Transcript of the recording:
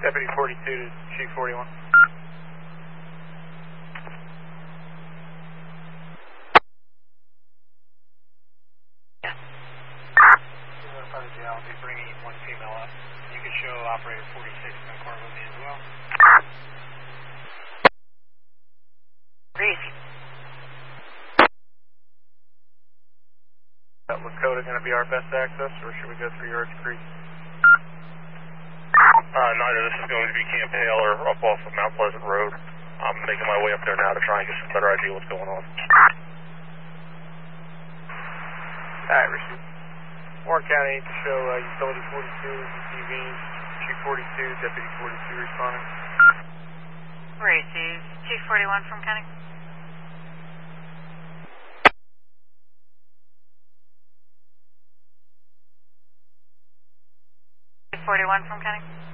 Deputy 42 to Chief 41. I'll be bringing one female up. You can show operator 46 in the car with me as well. Reese. Is Lakota going to be our best access, or should we go through Yards Creek? Neither. This is going to be Camp Hale or up off of Mount Pleasant Road. I'm making my way up there now to try and get some better idea what's going on. Alright, receive. Warren County to show Utility 42, UTV, Chief 42, Deputy 42 responding. Receive. Chief 41 from County. 41 from County.